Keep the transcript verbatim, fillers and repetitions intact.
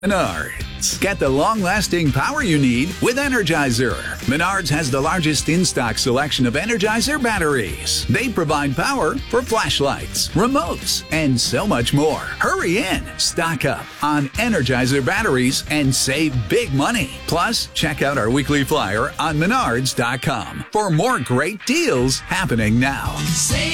Menards. Get the long-lasting power you need with Energizer. Menards has the largest in-stock selection of Energizer batteries. They provide power for flashlights, remotes, and so much more. Hurry in. Stock up on Energizer batteries and save big money. Plus, check out our weekly flyer on menards dot com for more great deals happening now.